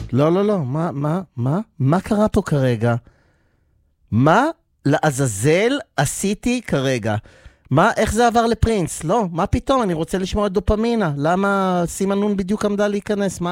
לא, לא, לא, מה קרה פה כרגע? מה לעזאזל עשיתי כרגע? איך זה עבר לפרינס? לא, מה פתאום? אני רוצה לשמוע את דופמינה. למה סימה נון בדיוק עמדה להיכנס?